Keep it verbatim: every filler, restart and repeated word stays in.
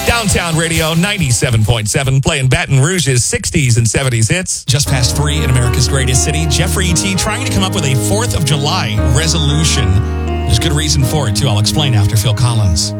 Downtown Radio ninety-seven point seven, playing Baton Rouge's sixties and seventies hits. Just past three in America's greatest city, Jeffrey E T trying to come up with a fourth of July resolution. There's good reason for it, too. I'll explain after Phil Collins.